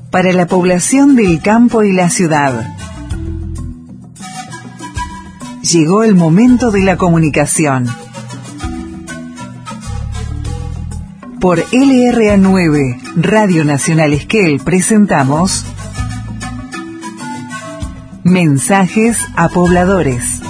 para la población del campo y la ciudad. Llegó el momento de la comunicación. Por LRA9, Radio Nacional Esquel, presentamos Mensajes a Pobladores.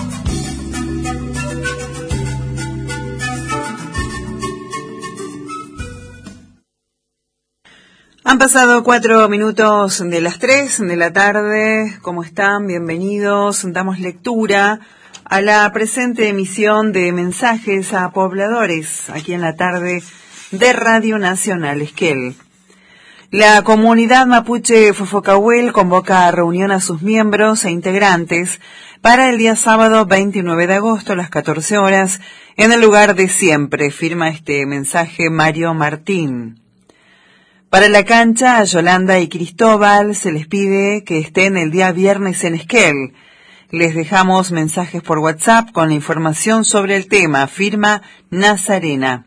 Han pasado 4 minutos de las 3 de la tarde. ¿Cómo están? Bienvenidos. Damos lectura a la presente emisión de Mensajes a Pobladores, aquí en la tarde de Radio Nacional Esquel. La comunidad mapuche Fofocahuel convoca a reunión a sus miembros e integrantes para el día sábado 29 de agosto a las 14 horas en el lugar de siempre. Firma este mensaje Mario Martín. Para la cancha, a Yolanda y Cristóbal se les pide que estén el día viernes en Esquel. Les dejamos mensajes por WhatsApp con la información sobre el tema. Firma Nazarena.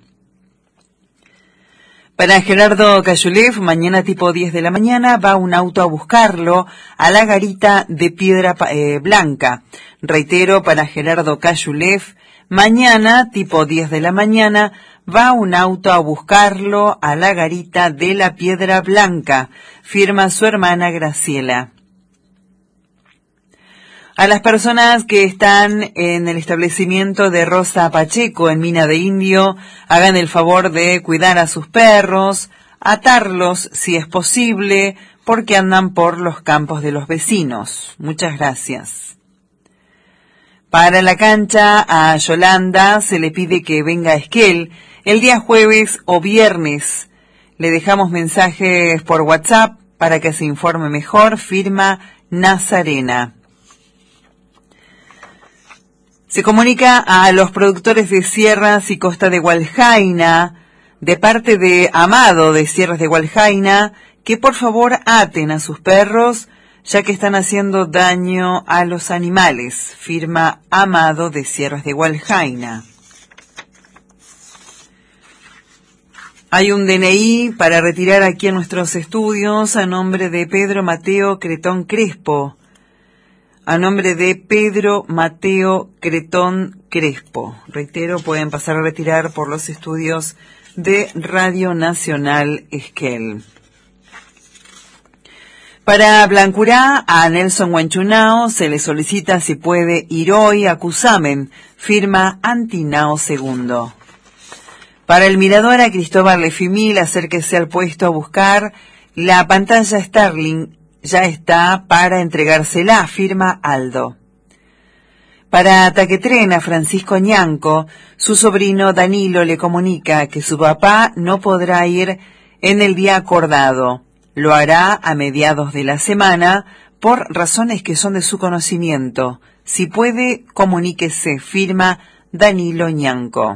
Para Gerardo Cayulev, mañana tipo 10 de la mañana va un auto a buscarlo a la garita de Piedra Blanca. Reitero, para Gerardo Cayulev, mañana tipo 10 de la mañana va un auto a buscarlo a la garita de la Piedra Blanca. Firma su hermana Graciela. A las personas que están en el establecimiento de Rosa Pacheco en Mina de Indio, hagan el favor de cuidar a sus perros, atarlos si es posible, porque andan por los campos de los vecinos. Muchas gracias. Para la cancha, a Yolanda se le pide que venga a Esquel el día jueves o viernes. Le dejamos mensajes por WhatsApp para que se informe mejor. Firma Nazarena. Se comunica a los productores de Sierras y Costa de Hualjaina, de parte de Amado de Sierras de Hualjaina, que por favor aten a sus perros, ya que están haciendo daño a los animales. Firma Amado de Sierras de Hualjaina. Hay un DNI para retirar aquí en nuestros estudios a nombre de Pedro Mateo Cretón Crespo. A nombre de Pedro Mateo Cretón Crespo. Reitero, pueden pasar a retirar por los estudios de Radio Nacional Esquel. Para Blancurá, a Nelson Huanchunao se le solicita si puede ir hoy a Cusamen. Firma Antinao II. Para el Mirador, a Cristóbal Lefimil, acérquese al puesto a buscar la pantalla Starlink. Ya está para entregársela, firma Aldo. Para Taquetren, a Francisco Ñanco, su sobrino Danilo le comunica que su papá no podrá ir en el día acordado. Lo hará a mediados de la semana por razones que son de su conocimiento. Si puede, comuníquese, firma Danilo Ñanco.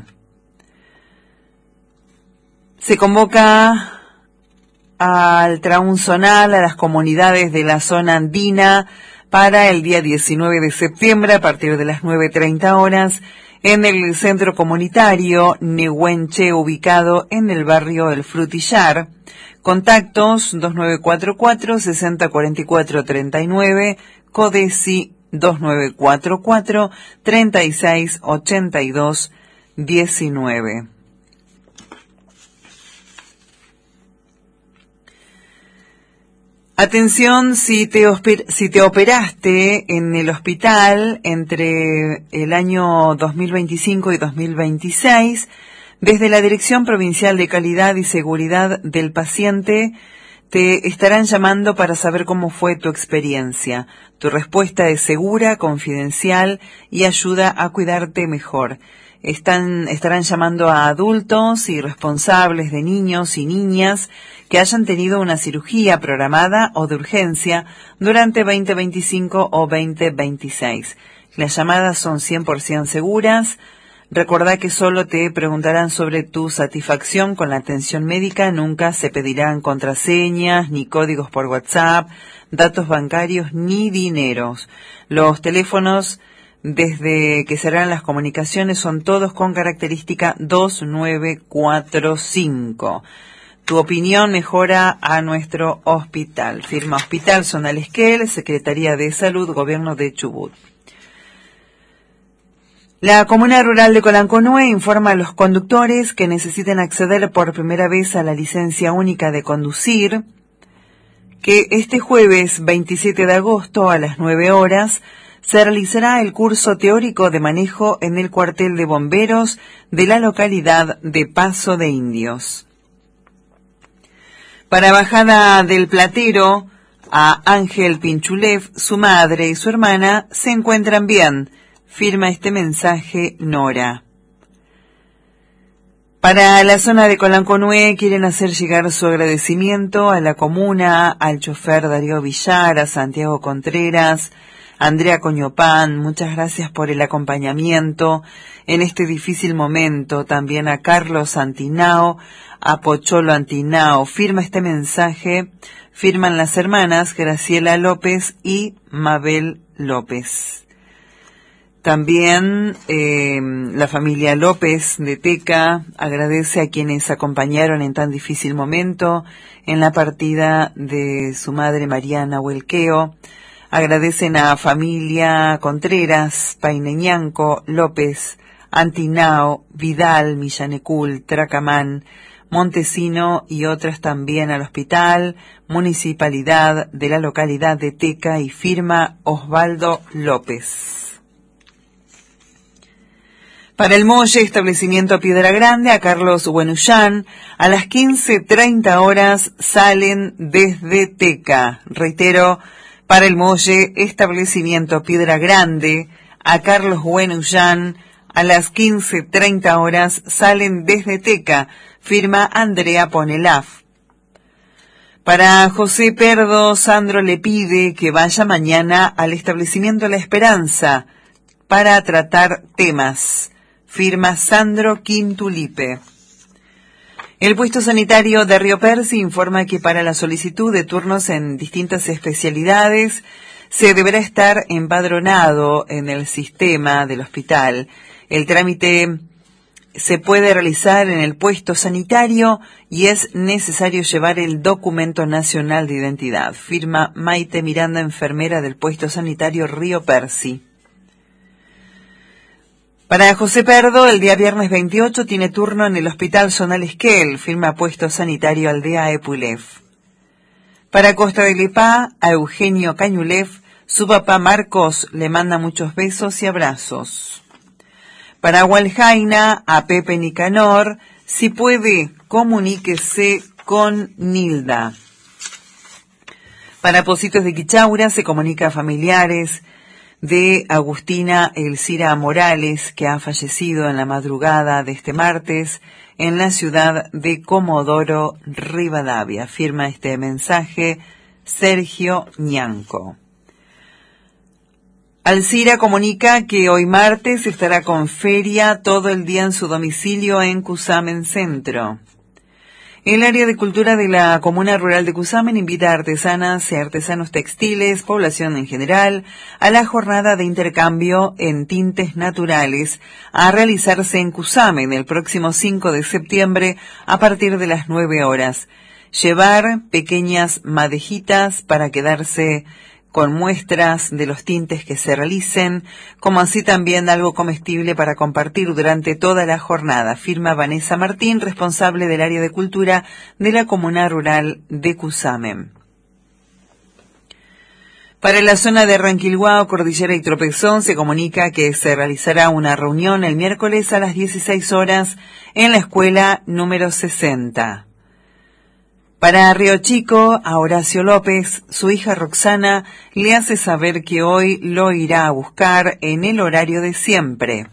Se convoca al Traunzonal a las comunidades de la zona andina para el día 19 de septiembre a partir de las 9:30 horas en el centro comunitario Nehuenche, ubicado en el barrio El Frutillar. Contactos 2944-6044-39, Codesi 2944-3682-19. Atención, si te operaste en el hospital entre el año 2025 y 2026, desde la Dirección Provincial de Calidad y Seguridad del Paciente te estarán llamando para saber cómo fue tu experiencia. Tu respuesta es segura, confidencial y ayuda a cuidarte mejor. Estarán llamando a adultos y responsables de niños y niñas que hayan tenido una cirugía programada o de urgencia durante 2025 o 2026. Las llamadas son 100% seguras. Recordá que solo te preguntarán sobre tu satisfacción con la atención médica. Nunca se pedirán contraseñas, ni códigos por WhatsApp, datos bancarios, ni dineros. Los teléfonos desde que serán las comunicaciones son todos con característica 2945. Tu opinión mejora a nuestro hospital. Firma Hospital Zonal Esquel, Secretaría de Salud, Gobierno de Chubut. La Comuna Rural de Colanconue informa a los conductores que necesiten acceder por primera vez a la licencia única de conducir que este jueves 27 de agosto a las 9 horas se realizará el curso teórico de manejo en el cuartel de bomberos de la localidad de Paso de Indios. Para Bajada del Platero, a Ángel Pinchulev, su madre y su hermana se encuentran bien. Firma este mensaje Nora. Para la zona de Colanconue quieren hacer llegar su agradecimiento a la comuna, al chofer Darío Villar, a Santiago Contreras, a Andrea Coñopán, muchas gracias por el acompañamiento en este difícil momento, también a Carlos Antinao, a Pocholo Antinao. Firma este mensaje, firman las hermanas Graciela López y Mabel López. También la familia López de Teca agradece a quienes acompañaron en tan difícil momento en la partida de su madre Mariana Huelqueo. Agradecen a familia Contreras, Paineñanco, López, Antinao, Vidal, Millanecul, Tracamán, Montesino y otras también al hospital, municipalidad de la localidad de Teca y firma Osvaldo López. Para el Molle, establecimiento Piedra Grande, a Carlos Buenullán, a las 15:30 horas salen desde Teca. Reitero, para el Molle, establecimiento Piedra Grande, a Carlos Buenullán, a las 15:30 horas salen desde Teca. Firma Andrea Ponelaf. Para José Perdo, Sandro le pide que vaya mañana al establecimiento La Esperanza para tratar temas. Firma Sandro Quintulipe. El puesto sanitario de Río Persi informa que para la solicitud de turnos en distintas especialidades se deberá estar empadronado en el sistema del hospital. El trámite se puede realizar en el puesto sanitario y es necesario llevar el documento nacional de identidad. Firma Maite Miranda, enfermera del puesto sanitario Río Persi. Para José Perdo, el día viernes 28 tiene turno en el Hospital Zonal Esquel, firma puesto sanitario Aldea Epulev. Para Costa del Epá, a Eugenio Cañulev, su papá Marcos le manda muchos besos y abrazos. Para Hualjaina, a Pepe Nicanor, si puede, comuníquese con Nilda. Para Positos de Quichaura, se comunica a familiares de Agustina Elcira Morales, que ha fallecido en la madrugada de este martes en la ciudad de Comodoro Rivadavia. Firma este mensaje Sergio Ñanco. Alcira comunica que hoy martes estará con feria todo el día en su domicilio en Cusamen Centro. El área de cultura de la Comuna Rural de Cusamen invita a artesanas y artesanos textiles, población en general, a la jornada de intercambio en tintes naturales a realizarse en Cusamen el próximo 5 de septiembre a partir de las 9 horas. Llevar pequeñas madejitas para quedarse con muestras de los tintes que se realicen, como así también algo comestible para compartir durante toda la jornada. Firma Vanessa Martín, responsable del área de cultura de la Comuna Rural de Cusamen. Para la zona de Ranquilhuao, Cordillera y Tropezón se comunica que se realizará una reunión el miércoles a las 16 horas en la escuela número 60. Para Río Chico, a Horacio López, su hija Roxana le hace saber que hoy lo irá a buscar en el horario de siempre.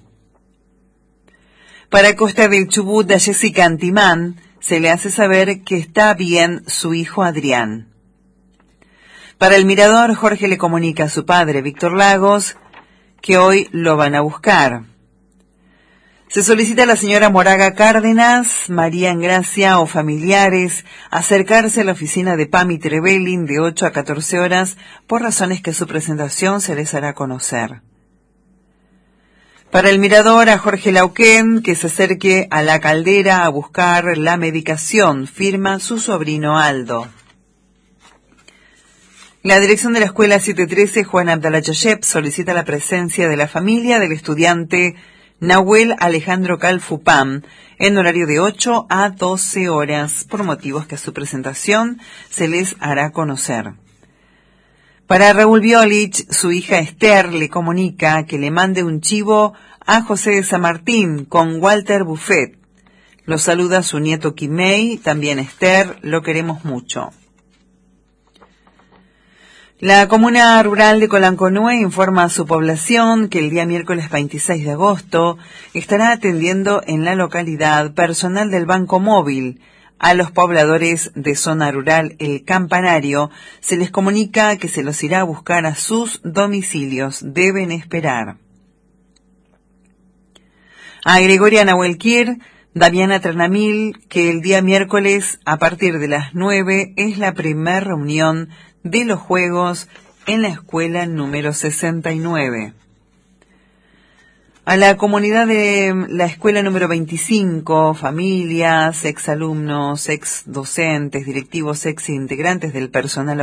Para Costa del Chubut, a Jessica Antimán, se le hace saber que está bien su hijo Adrián. Para el Mirador, Jorge le comunica a su padre, Víctor Lagos, que hoy lo van a buscar. Se solicita a la señora Moraga Cárdenas, María Engracia o familiares acercarse a la oficina de Pami Trevelin de 8 a 14 horas por razones que su presentación se les hará conocer. Para el mirador, a Jorge Lauquén, que se acerque a la caldera a buscar la medicación, firma su sobrino Aldo. La dirección de la escuela 713 Juan Abdalá Chayeb solicita la presencia de la familia del estudiante Nahuel Alejandro Calfupam en horario de 8 a 12 horas, por motivos que a su presentación se les hará conocer. Para Raúl Violich, su hija Esther le comunica que le mande un chivo a José de San Martín con Walter Buffet. Lo saluda su nieto Quimei, también Esther, lo queremos mucho. La comuna rural de Colanconue informa a su población que el día miércoles 26 de agosto estará atendiendo en la localidad personal del Banco Móvil. A los pobladores de zona rural El Campanario se les comunica que se los irá a buscar a sus domicilios. Deben esperar. A Gregoria Nahuelquir, Damiana Ternamil, que el día miércoles a partir de las 9 es la primera reunión de los juegos en la escuela número 69. A la comunidad de la escuela número 25, familias, exalumnos, ex docentes, directivos, ex integrantes del personal